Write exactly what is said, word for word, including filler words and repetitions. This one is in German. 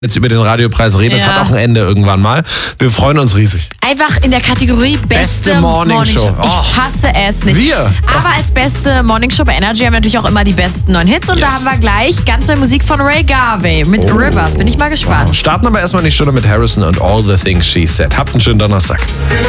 jetzt über den Radiopreis reden. Das Ja. hat auch ein Ende irgendwann mal. Wir freuen uns riesig. Einfach in der Kategorie Beste, Beste Morning Show. Ich Oh. fasse es nicht. Wir. Aber als beste Morning Show bei Energy haben wir natürlich auch immer die besten neuen Hits. Und Yes. da haben wir gleich ganz neue Musik von Ray Garvey mit Oh. Rivers. Bin ich mal gespannt. Starten aber erstmal die Stunde mit Harrison und All the Things She Said. Habt einen schönen Donnerstag.